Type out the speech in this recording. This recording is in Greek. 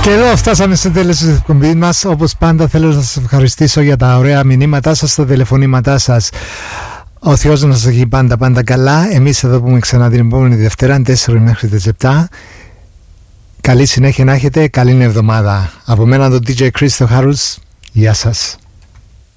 Και εδώ φτάσαμε στο τέλος της εκπομπής μας. Όπως πάντα θέλω να σας ευχαριστήσω για τα ωραία μηνύματά σας, τα τηλεφωνήματά σας. Ο Θεός να σας έχει πάντα καλά. Εμείς εδώ πούμε ξανά την επόμενη Δευτέρα 4 μέχρι τις 7. Καλή συνέχεια να έχετε, καλή εβδομάδα. Από μένα τον DJ Christo Harus. Γεια σας.